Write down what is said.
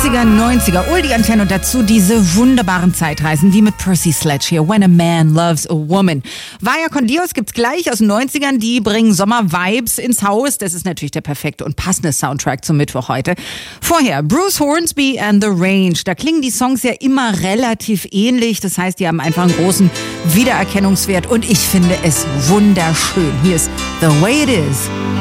80er, 90er, Oldie Antenne und dazu diese wunderbaren Zeitreisen, wie mit Percy Sledge hier, When a Man Loves a Woman. Vaya con Dios gibt's gleich aus den 90ern, die bringen Sommer-Vibes ins Haus. Das ist natürlich der perfekte und passende Soundtrack zum Mittwoch heute. Vorher Bruce Hornsby and The Range. Da klingen die Songs ja immer relativ ähnlich. Das heißt, die haben einfach einen großen Wiedererkennungswert und ich finde es wunderschön. Hier ist The Way It Is.